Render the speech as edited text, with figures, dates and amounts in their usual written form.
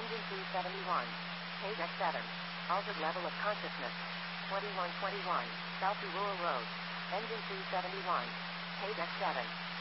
Engine 271. Page X7. Altered level of consciousness. 2121. South Rural Road. Engine 271. Page X7.